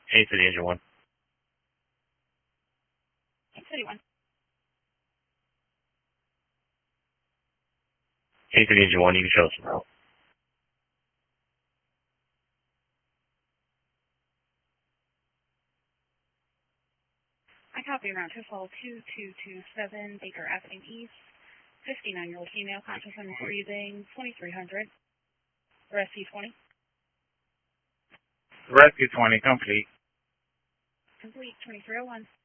Hey, City Engine 1. City 1. Hey, City Engine 1, you can show us some help. I copy around Tifol 2227 Baker Avenue East. 59-year-old female, conscious and breathing, 2300. Rescue 20. Rescue 20, complete. Complete, 2301.